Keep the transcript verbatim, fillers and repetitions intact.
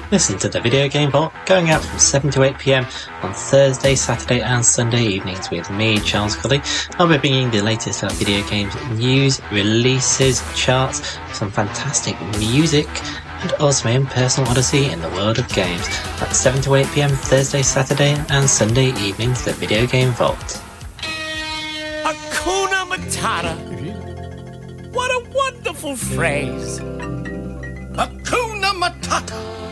Listen to the Video Game Vault going out from seven to eight p m on Thursday, Saturday and Sunday evenings with me, Charles Colley. I'll be bringing the latest about video games news, releases, charts, some fantastic music, and also my own personal odyssey in the world of games. That's seven to eight p m Thursday, Saturday and Sunday evenings, the Video Game Vault. Hakuna Matata. What a wonderful phrase. Hakuna Matata.